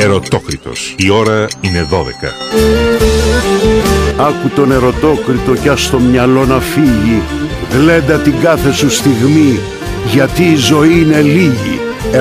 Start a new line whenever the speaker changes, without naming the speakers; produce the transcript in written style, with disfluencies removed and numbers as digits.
Ερωτόκριτος. Η ώρα είναι 12.
Άκου τον ερωτόκριτο κι ας το μυαλό να φύγει. Γλέντα την κάθε σου στιγμή, γιατί η ζωή είναι λίγη.